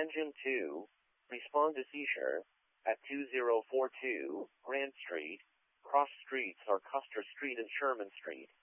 Engine 2, respond to seizure at 2042 Grant Street. Cross streets are Custer Street and Sherman Street.